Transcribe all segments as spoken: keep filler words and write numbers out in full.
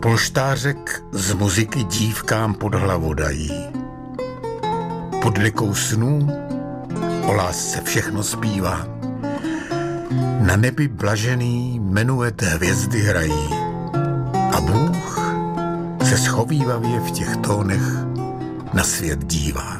Polštářek z muziky dívkám pod hlavu dají. Pod dekou snů o lásce všechno zpívá. Na nebi blažený menuet hvězdy hrají. A Bůh se schovívavě v těch tónech na svět dívá.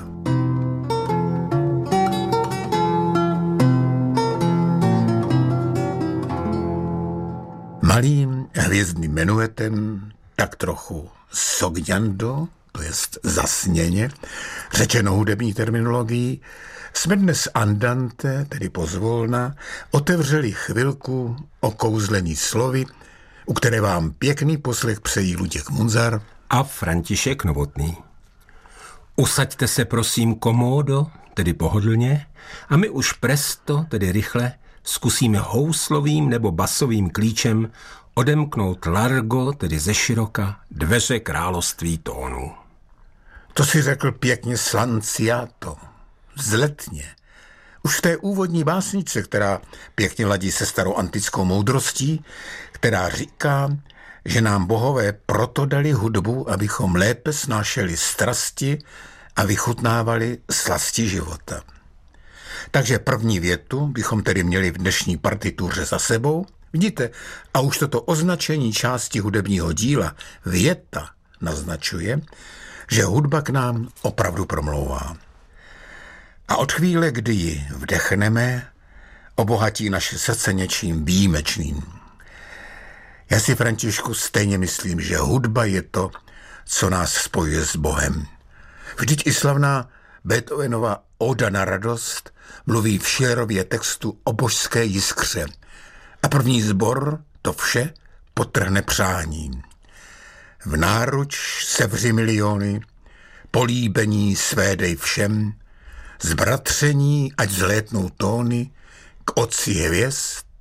Malým hvězdným menuetem, tak trochu sognando, to jest zasněně, řečeno hudební terminologií, jsme dnes andante, tedy pozvolna, otevřeli chvilku okouzlený slovy, u které vám pěkný poslech přejí Luděk Munzar a František Novotný. Usaďte se prosím komódo, tedy pohodlně, a my už presto, tedy rychle, zkusíme houslovým nebo basovým klíčem odemknout largo, tedy ze široka, dveře království tónů. To si řekl pěkně slanciato, vzletně. Už v té úvodní básničce, která pěkně ladí se starou antickou moudrostí, která říká, že nám bohové proto dali hudbu, abychom lépe snášeli strasti a vychutnávali slasti života. Takže první větu bychom tedy měli v dnešní partituře za sebou. Vidíte, a už toto označení části hudebního díla věta naznačuje, že hudba k nám opravdu promlouvá. A od chvíle, kdy ji vdechneme, obohatí naše srdce něčím výjimečným. Já si, Františku, stejně myslím, že hudba je to, co nás spojuje s Bohem. Vždyť i slavná Beethovenova Oda na radost mluví v Schillerově textu o božské jiskře. A první sbor to vše podtrhne přáním. V náruč sevři miliony, políbení své dej všem, zbratření ať zlétnou tóny k otci hvězd